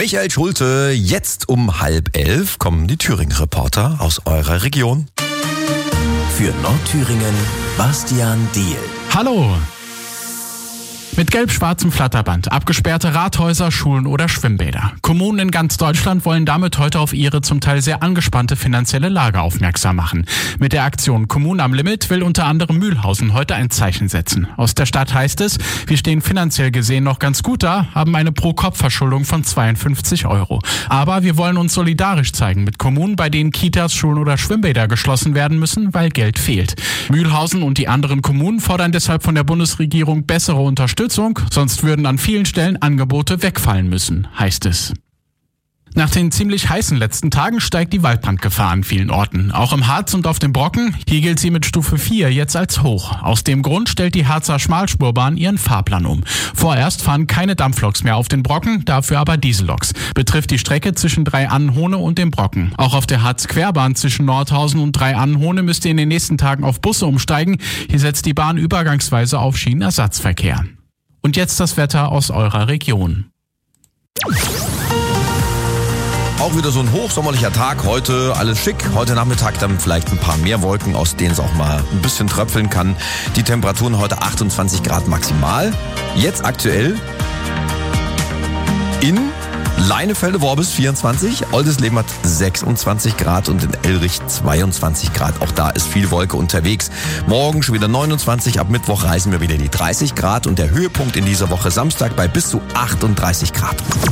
Michael Schulte. Jetzt um 10:30 kommen die Thüringen-Reporter aus eurer Region. Für Nordthüringen, Bastian Diehl. Hallo! Mit gelb-schwarzem Flatterband, abgesperrte Rathäuser, Schulen oder Schwimmbäder. Kommunen in ganz Deutschland wollen damit heute auf ihre zum Teil sehr angespannte finanzielle Lage aufmerksam machen. Mit der Aktion Kommunen am Limit will unter anderem Mühlhausen heute ein Zeichen setzen. Aus der Stadt heißt es, wir stehen finanziell gesehen noch ganz gut da, haben eine Pro-Kopf-Verschuldung von 52 €. Aber wir wollen uns solidarisch zeigen mit Kommunen, bei denen Kitas, Schulen oder Schwimmbäder geschlossen werden müssen, weil Geld fehlt. Mühlhausen und die anderen Kommunen fordern deshalb von der Bundesregierung bessere Unterstützung, sonst würden an vielen Stellen Angebote wegfallen müssen, heißt es. Nach den ziemlich heißen letzten Tagen steigt die Waldbrandgefahr an vielen Orten. Auch im Harz und auf dem Brocken. Hier gilt sie mit Stufe 4 jetzt als hoch. Aus dem Grund stellt die Harzer Schmalspurbahn ihren Fahrplan um. Vorerst fahren keine Dampfloks mehr auf den Brocken, dafür aber Dieselloks. Betrifft die Strecke zwischen Drei-Annenhohne und dem Brocken. Auch auf der Harz-Querbahn zwischen Nordhausen und Drei-Annenhohne müsst ihr in den nächsten Tagen auf Busse umsteigen. Hier setzt die Bahn übergangsweise auf Schienenersatzverkehr. Und jetzt das Wetter aus eurer Region. Auch wieder so ein hochsommerlicher Tag heute, alles schick. Heute Nachmittag dann vielleicht ein paar mehr Wolken, aus denen es auch mal ein bisschen tröpfeln kann. Die Temperaturen heute 28 Grad maximal. Jetzt aktuell in Leinefelde-Worbis 24, Oldisleben hat 26 Grad und in Elrich 22 Grad. Auch da ist viel Wolke unterwegs. Morgen schon wieder 29, ab Mittwoch reisen wir wieder in die 30 Grad und der Höhepunkt in dieser Woche Samstag bei bis zu 38 Grad.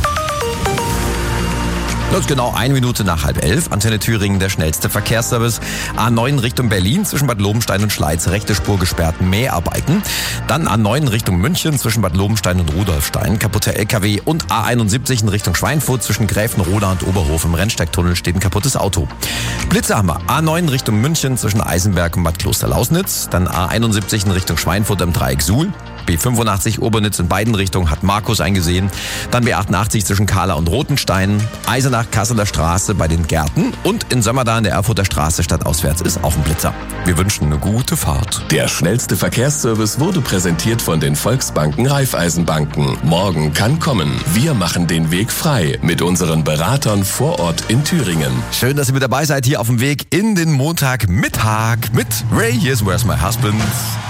Das ist genau 1 Minute nach 10:30. Antenne Thüringen, der schnellste Verkehrsservice. A9 Richtung Berlin, zwischen Bad Lobenstein und Schleiz, rechte Spur gesperrt, Mäharbeiten. Dann A9 Richtung München, zwischen Bad Lobenstein und Rudolfstein, kaputter LKW. Und A71 in Richtung Schweinfurt, zwischen Gräfenroda und Oberhof. Im Rennsteigtunnel steht ein kaputtes Auto. Blitze haben wir. A9 Richtung München, zwischen Eisenberg und Bad Kloster-Lausnitz. Dann A71 in Richtung Schweinfurt im Dreieck Suhl. B85 Obernitz in beiden Richtungen hat Markus eingesehen. Dann B88 zwischen Kahla und Rothenstein. Eisenach Kasseler Straße bei den Gärten. Und in Sömmerda in der Erfurter Straße stadtauswärts ist auch ein Blitzer. Wir wünschen eine gute Fahrt. Der schnellste Verkehrsservice wurde präsentiert von den Volksbanken Raiffeisenbanken. Morgen kann kommen. Wir machen den Weg frei mit unseren Beratern vor Ort in Thüringen. Schön, dass ihr mit dabei seid hier auf dem Weg in den Montagmittag mit Ray. Here's Where's My Husband.